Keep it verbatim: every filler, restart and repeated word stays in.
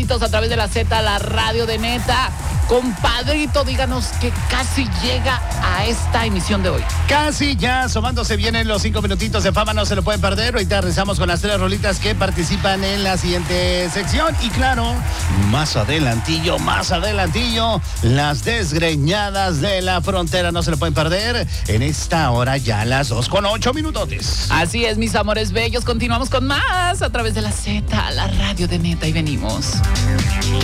besitos a través de la Z, la radio de Neta. Compadrito, díganos que casi llega a esta emisión de hoy. Casi ya asomándose vienen los cinco minutitos de fama, no se lo pueden perder. Ahorita regresamos con las tres rolitas que participan en la siguiente sección. Y claro, más adelantillo, más adelantillo, las desgreñadas de la frontera, no se lo pueden perder. En esta hora ya las dos con ocho minutotes. Así es, mis amores bellos, continuamos con más a través de la Z, la radio de Neta, y venimos.